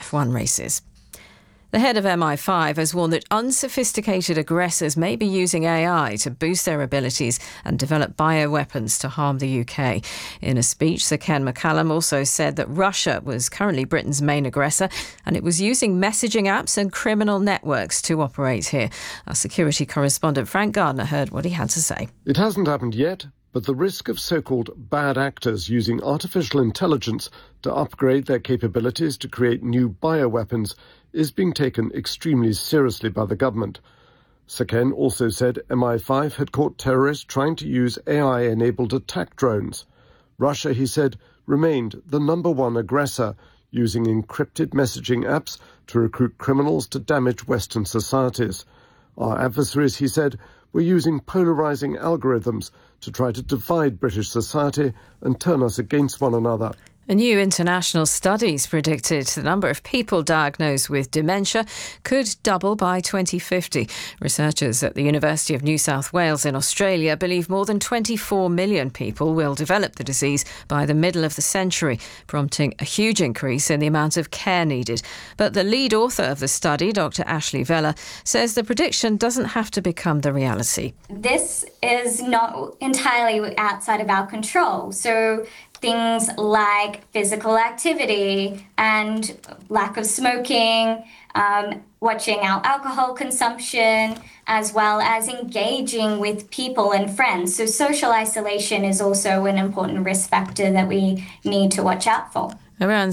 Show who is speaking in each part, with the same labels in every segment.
Speaker 1: F1 races. The head of MI5 has warned that unsophisticated aggressors may be using AI to boost their abilities and develop bioweapons to harm the UK. In a speech, Sir Ken McCallum also said that Russia was currently Britain's main aggressor and it was using messaging apps and criminal networks to operate here. Our security correspondent Frank Gardner heard what he had to say.
Speaker 2: It hasn't happened yet, but the risk of so-called bad actors using artificial intelligence to upgrade their capabilities to create new bioweapons is being taken extremely seriously by the government. Sir Ken also said MI5 had caught terrorists trying to use AI-enabled attack drones. Russia, he said, remained the #1 aggressor, using encrypted messaging apps to recruit criminals to damage Western societies. Our adversaries, he said, were using polarizing algorithms to try to divide British society and turn us against one another.
Speaker 1: A new international study's predicted the number of people diagnosed with dementia could double by 2050. Researchers at the University of New South Wales in Australia believe more than 24 million people will develop the disease by the middle of the century, prompting a huge increase in the amount of care needed. But the lead author of the study, Dr. Ashley Vella, says the prediction doesn't have to become the reality.
Speaker 3: This is not entirely outside of our control. So things like physical activity and lack of smoking, watching our alcohol consumption, as well as engaging with people and friends. So social isolation is also an important risk factor that we need to watch out for.
Speaker 1: Around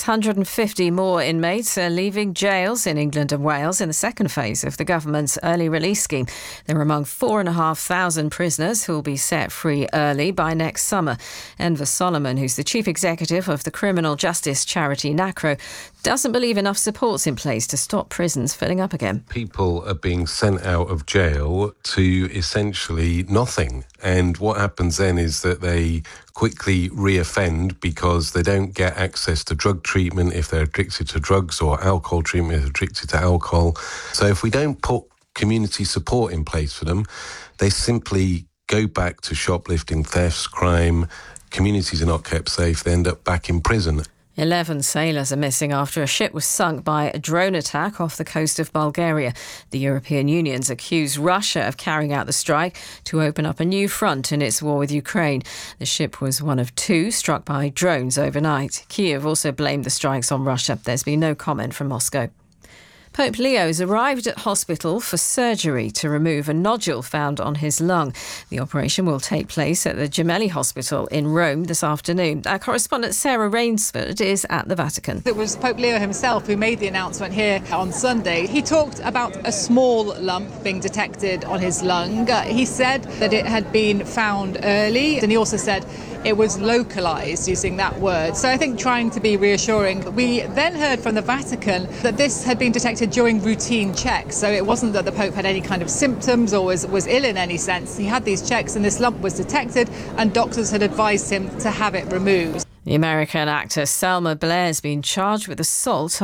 Speaker 1: 650 more inmates are leaving jails in England and Wales in the second phase of the government's early release scheme. They're among 4,500 prisoners who will be set free early by next summer. Enver Solomon, who's the chief executive of the criminal justice charity NACRO, doesn't believe enough support's in place to stop prisons filling up again.
Speaker 4: People are being sent out of jail to essentially nothing. And what happens then is that they quickly reoffend because they don't get access to drug treatment if they're addicted to drugs, or alcohol treatment if they're addicted to alcohol. So if we don't put community support in place for them, they simply go back to shoplifting, thefts, crime. Communities are not kept safe. They end up back in prison.
Speaker 1: 11 sailors are missing after a ship was sunk by a drone attack off the coast of Bulgaria. The European Union's accused Russia of carrying out the strike to open up a new front in its war with Ukraine. The ship was one of 2 struck by drones overnight. Kyiv also blamed the strikes on Russia. There's been no comment from Moscow. Pope Leo has arrived at hospital for surgery to remove a nodule found on his lung. The operation will take place at the Gemelli Hospital in Rome this afternoon. Our correspondent Sarah Rainsford is at the Vatican.
Speaker 5: It was Pope Leo himself who made the announcement here on Sunday. He talked about a small lump being detected on his lung. He said that it had been found early, and he also said it was localised, using that word. So I think trying to be reassuring. We then heard from the Vatican that this had been detected during routine checks. So it wasn't that the Pope had any kind of symptoms or was ill in any sense. He had these checks and this lump was detected, and doctors had advised him to have it removed.
Speaker 1: The American actor Selma Blair has been charged with assault